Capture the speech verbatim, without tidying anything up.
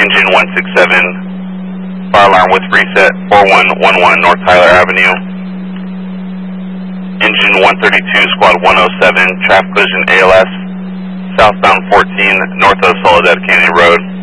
Engine one six seven, fire alarm with reset, four one one one North Tyler Avenue. Engine one thirty-two, Squad one oh seven, traffic collision A L S, southbound fourteen, north of Soledad Canyon Road.